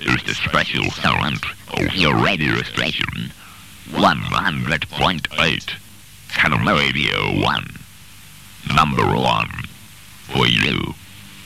is the special sound of your radio station, 100.8, Canal Radio 1, number 1, for you.